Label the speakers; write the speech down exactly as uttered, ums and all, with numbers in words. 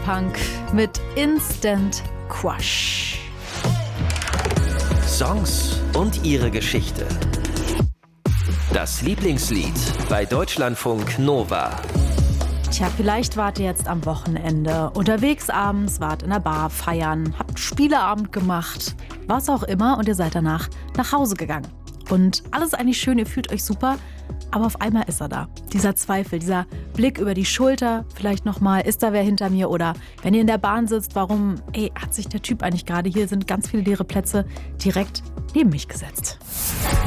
Speaker 1: Punk mit Instant Crush.
Speaker 2: Songs und ihre Geschichte. Das Lieblingslied bei Deutschlandfunk Nova.
Speaker 1: Tja, vielleicht wart ihr jetzt am Wochenende unterwegs abends, wart in der Bar feiern, habt Spieleabend gemacht, was auch immer, und ihr seid danach nach Hause gegangen. Und alles ist eigentlich schön, ihr fühlt euch super, aber auf einmal ist er da. Dieser Zweifel, dieser Blick über die Schulter, vielleicht nochmal, ist da wer hinter mir? Oder wenn ihr in der Bahn sitzt, warum, ey, hat sich der Typ eigentlich gerade, hier sind ganz viele leere Plätze, direkt neben mich gesetzt.